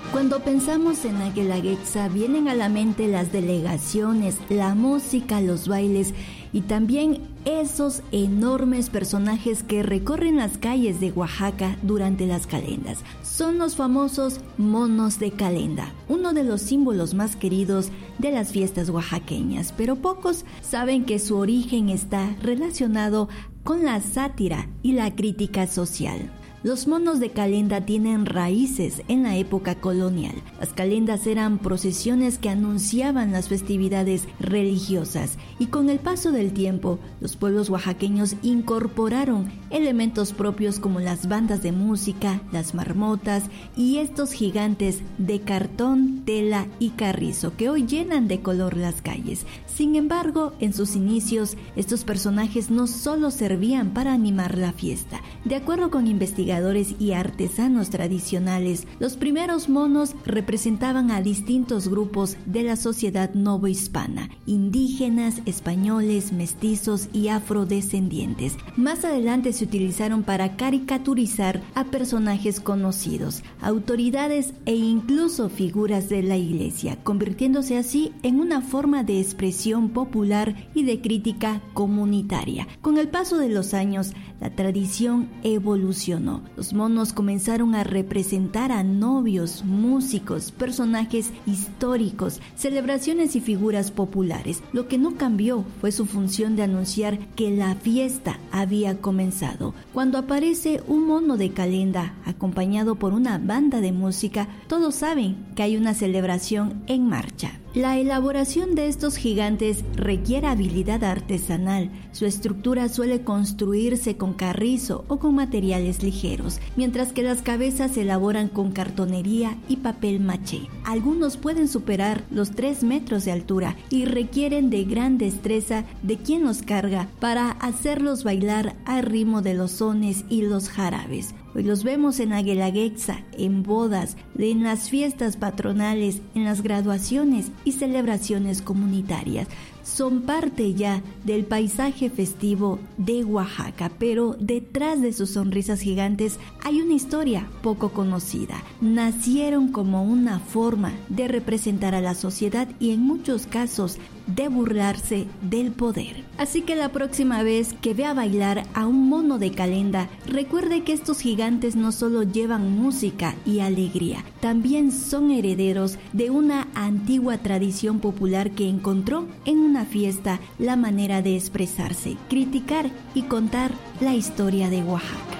Cuando pensamos en la Guelaguetza vienen a la mente las delegaciones, la música, los bailes y también esos enormes personajes que recorren las calles de Oaxaca durante las calendas. Son los famosos monos de calenda, uno de los símbolos más queridos de las fiestas oaxaqueñas, pero pocos saben que su origen está relacionado con la sátira y la crítica social. Los monos de calenda tienen raíces en la época colonial. Las calendas eran procesiones que anunciaban las festividades religiosas y con el paso del tiempo, los pueblos oaxaqueños incorporaron elementos propios como las bandas de música, las marmotas y estos gigantes de cartón, tela y carrizo que hoy llenan de color las calles. Sin embargo, en sus inicios, estos personajes no solo servían para animar la fiesta. De acuerdo con investigadores y artesanos tradicionales, los primeros monos representaban a distintos grupos de la sociedad novohispana, indígenas, españoles, mestizos y afrodescendientes. Más adelante se utilizaron para caricaturizar a personajes conocidos, autoridades e incluso figuras de la iglesia, convirtiéndose así en una forma de expresión popular y de crítica comunitaria. Con el paso de los años, la tradición evolucionó. Los monos comenzaron a representar a novios, músicos, personajes históricos, celebraciones y figuras populares. Lo que no cambió fue su función de anunciar que la fiesta había comenzado. Cuando aparece un mono de calenda acompañado por una banda de música, todos saben que hay una celebración en marcha. La elaboración de estos gigantes requiere habilidad artesanal. Su estructura suele construirse con carrizo o con materiales ligeros, mientras que las cabezas se elaboran con cartonería y papel maché. Algunos pueden superar los 3 metros de altura y requieren de gran destreza de quien los carga para hacerlos bailar al ritmo de los sones y los jarabes. Hoy los vemos en la Guelaguetza, en bodas, en las fiestas patronales, en las graduaciones y celebraciones comunitarias. Son parte ya del paisaje festivo de Oaxaca, pero detrás de sus sonrisas gigantes hay una historia poco conocida. Nacieron como una forma de representar a la sociedad y en muchos casos de burlarse del poder. Así que la próxima vez que vea bailar a un mono de calenda, recuerde que estos gigantes no solo llevan música y alegría, también son herederos de una antigua tradición popular que encontró en una fiesta la manera de expresarse, criticar y contar la historia de Oaxaca.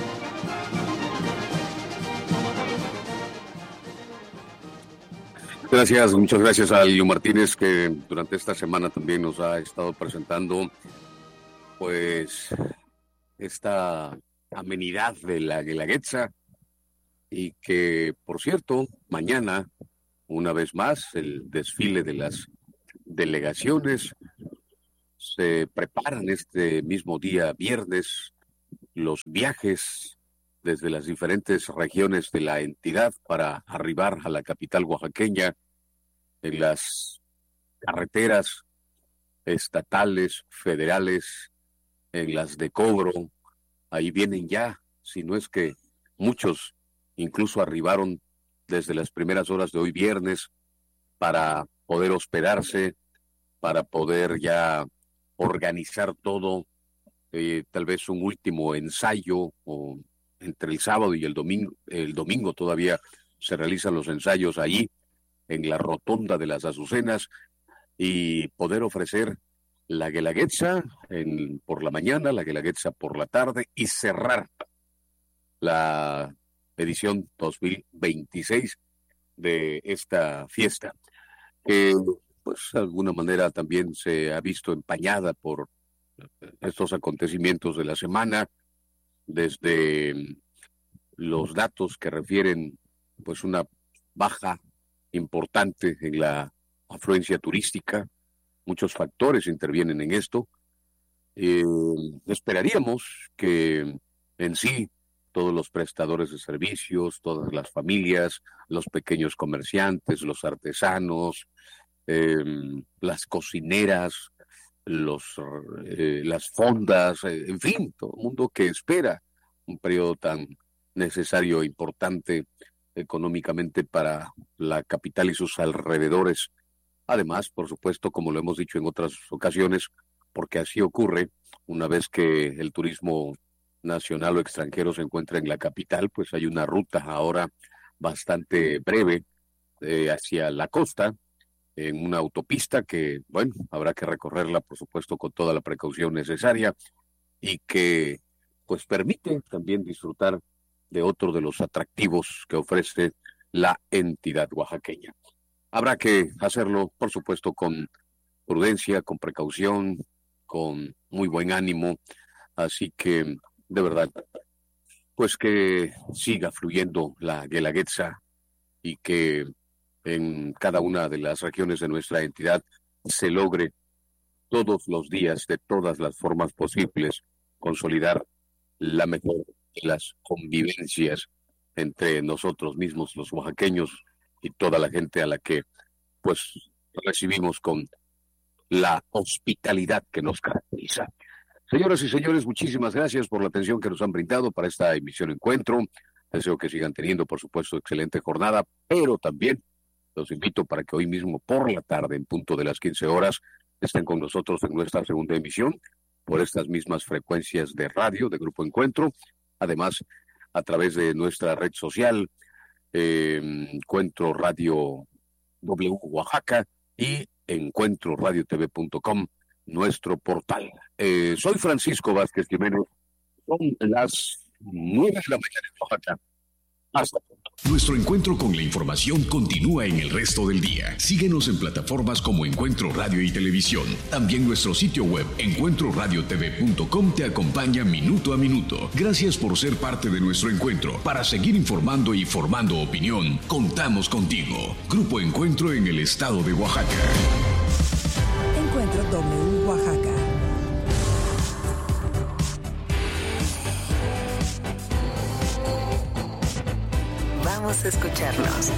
Gracias, muchas gracias a Lio Martínez, que durante esta semana también nos ha estado presentando pues esta amenidad de la Guelaguetza, y que, por cierto, mañana, una vez más, el desfile de las delegaciones. Se preparan este mismo día, viernes, los viajes desde las diferentes regiones de la entidad para arribar a la capital oaxaqueña en las carreteras estatales, federales, en las de cobro. Ahí vienen ya, si no es que muchos incluso arribaron desde las primeras horas de hoy viernes para poder hospedarse, para poder ya organizar todo, tal vez un último ensayo o entre el sábado y el domingo todavía se realizan los ensayos ahí en la rotonda de las Azucenas, y poder ofrecer la Guelaguetza por la mañana, la Guelaguetza por la tarde, y cerrar la edición 2026 de esta fiesta, que pues de alguna manera también se ha visto empañada por estos acontecimientos de la semana, desde los datos que refieren pues una baja importante en la afluencia turística. Muchos factores intervienen en esto. Esperaríamos que en sí todos los prestadores de servicios, todas las familias, los pequeños comerciantes, los artesanos, las cocineras, las fondas, en fin, todo el mundo que espera un periodo tan necesario e importante económicamente para la capital y sus alrededores. Además, por supuesto, como lo hemos dicho en otras ocasiones, porque así ocurre, una vez que el turismo nacional o extranjero se encuentra en la capital, pues hay una ruta ahora bastante breve hacia la costa, en una autopista que, bueno, habrá que recorrerla, por supuesto, con toda la precaución necesaria y que, pues, permite también disfrutar de otro de los atractivos que ofrece la entidad oaxaqueña. Habrá que hacerlo, por supuesto, con prudencia, con precaución, con muy buen ánimo, así que, de verdad, pues que siga fluyendo la Guelaguetza y que en cada una de las regiones de nuestra entidad se logre todos los días, de todas las formas posibles, consolidar la mejor de las convivencias entre nosotros mismos, los oaxaqueños, y toda la gente a la que, pues, recibimos con la hospitalidad que nos caracteriza. Señoras y señores, muchísimas gracias por la atención que nos han brindado para esta emisión Encuentro. Deseo que sigan teniendo, por supuesto, excelente jornada, pero también los invito para que hoy mismo por la tarde, en punto de las 15 horas, estén con nosotros en nuestra segunda emisión por estas mismas frecuencias de radio de Grupo Encuentro. Además, a través de nuestra red social, Encuentro Radio W Oaxaca y encuentroradiotv.com, nuestro portal. Soy Francisco Vázquez Jiménez. Son las 9 de la mañana en Oaxaca. Hasta pronto. Nuestro encuentro con la información continúa en el resto del día. Síguenos en plataformas como Encuentro Radio y Televisión. También nuestro sitio web, encuentroradiotv.com, te acompaña minuto a minuto. Gracias por ser parte de nuestro encuentro. Para seguir informando y formando opinión, contamos contigo. Grupo Encuentro en el estado de Oaxaca. Encuentro W Oaxaca. Vamos a escucharnos.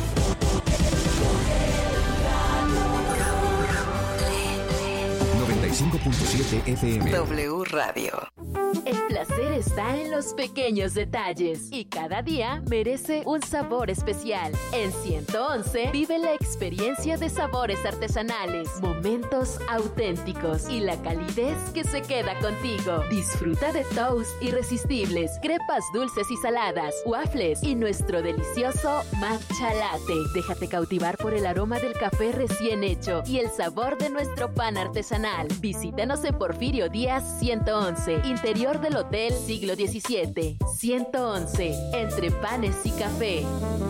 95.7 FM. W Radio. El placer está en los pequeños detalles y cada día merece un sabor especial. En 111 vive la experiencia de sabores artesanales, momentos auténticos y la calidez que se queda contigo. Disfruta de toast irresistibles, crepas dulces y saladas, waffles y nuestro delicioso matcha latte. Déjate cautivar por el aroma del café recién hecho y el sabor de nuestro pan artesanal. Visítanos en Porfirio Díaz 111, interior del Hotel Siglo XVII. 111, entre panes y café.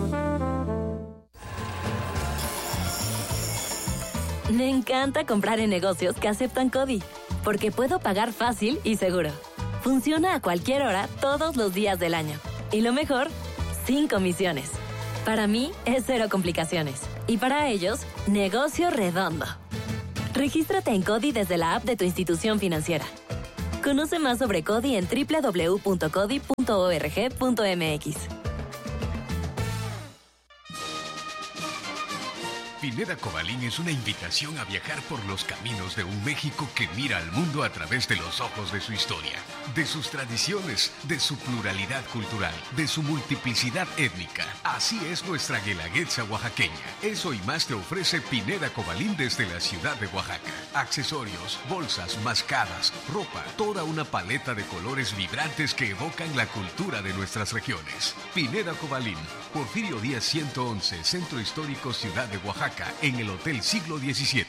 Me encanta comprar en negocios que aceptan CODI, porque puedo pagar fácil y seguro. Funciona a cualquier hora, todos los días del año. Y lo mejor, sin comisiones. Para mí, es cero complicaciones. Y para ellos, negocio redondo. Regístrate en CODI desde la app de tu institución financiera. Conoce más sobre CODI en www.codi.org.mx. Pineda Cobalín es una invitación a viajar por los caminos de un México que mira al mundo a través de los ojos de su historia, de sus tradiciones, de su pluralidad cultural, de su multiplicidad étnica. Así es nuestra Guelaguetza oaxaqueña. Eso y más te ofrece Pineda Cobalín desde la ciudad de Oaxaca. Accesorios, bolsas, mascadas, ropa, toda una paleta de colores vibrantes que evocan la cultura de nuestras regiones. Pineda Cobalín, Porfirio Díaz 111, Centro Histórico Ciudad de Oaxaca, en el Hotel Siglo XVII.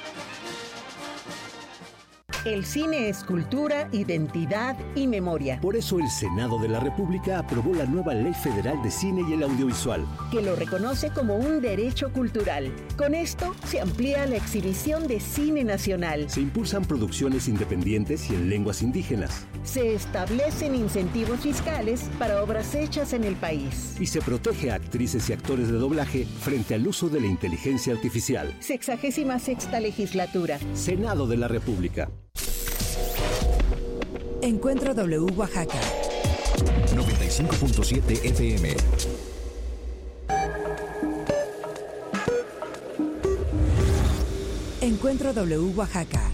El cine es cultura, identidad y memoria. Por eso el Senado de la República aprobó la nueva Ley Federal de Cine y el Audiovisual, que lo reconoce como un derecho cultural. Con esto se amplía la exhibición de cine nacional. se impulsan producciones independientes y en lenguas indígenas, Se establecen incentivos fiscales para obras hechas en el país. y se protege a actrices y actores de doblaje frente al uso de la inteligencia artificial. 66ª legislatura. Senado de la República. Encuentro W Oaxaca. 95.7 FM. Encuentro W Oaxaca.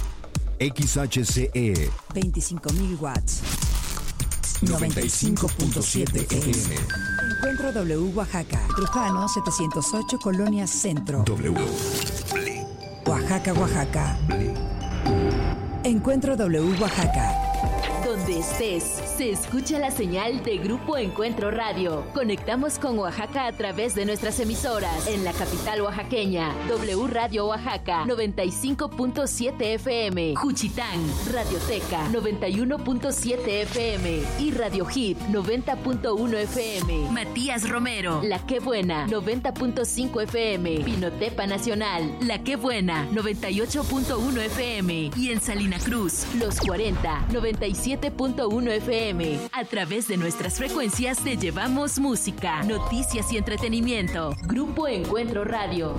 XHCE 25,000 watts. 95.7 FM. Encuentro W Oaxaca. Trujano 708, Colonia Centro. W. Oaxaca, Oaxaca. Encuentro W Oaxaca. Donde estés, se escucha la señal de Grupo Encuentro Radio. Conectamos con Oaxaca a través de nuestras emisoras. En la capital oaxaqueña, W Radio Oaxaca, 95.7 FM. Juchitán, Radioteca, 91.7 FM. Y Radio Hit, 90.1 FM. Matías Romero, La Que Buena, 90.5 FM. Pinotepa Nacional, La Que Buena, 98.1 FM. Y en Salina Cruz, Los 40, 97.1 FM. A través de nuestras frecuencias te llevamos música, noticias y entretenimiento. Grupo Encuentro Radio.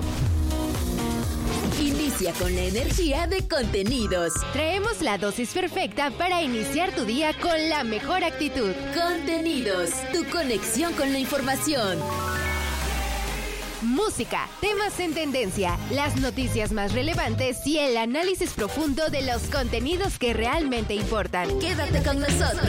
Inicia con la energía de Contenidos. Traemos la dosis perfecta para iniciar tu día con la mejor actitud. Contenidos, tu conexión con la información. Música, temas en tendencia, las noticias más relevantes y el análisis profundo de los contenidos que realmente importan. Quédate con nosotros.